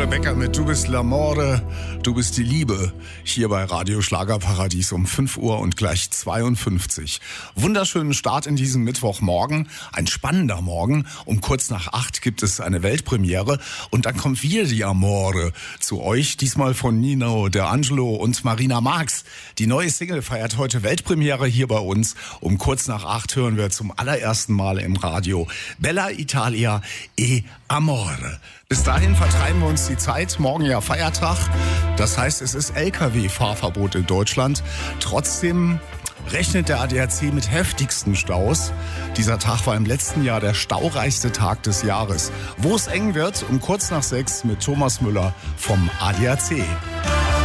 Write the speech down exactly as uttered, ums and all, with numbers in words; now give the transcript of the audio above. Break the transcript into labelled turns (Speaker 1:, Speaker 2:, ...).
Speaker 1: Rebecca mit Du bist l'amore, du bist die Liebe. Hier bei Radio Schlagerparadies um fünf Uhr und gleich zweiundfünfzig. Wunderschönen Start in diesem Mittwochmorgen. Ein spannender Morgen. Um kurz nach acht gibt es eine Weltpremiere. Und dann kommt wieder die Amore zu euch. Diesmal von Nino De Angelo und Marina Marx. Die neue Single feiert heute Weltpremiere hier bei uns. Um kurz nach acht hören wir zum allerersten Mal im Radio Bella Italia e Amore. Bis dahin vertreiben wir uns die Zeit. Morgen ja Feiertag. Das heißt, es ist L K W-Fahrverbot in Deutschland. Trotzdem rechnet der A D A C mit heftigsten Staus. Dieser Tag war im letzten Jahr der staureichste Tag des Jahres. Wo es eng wird, um kurz nach sechs mit Thomas Müller vom A D A C.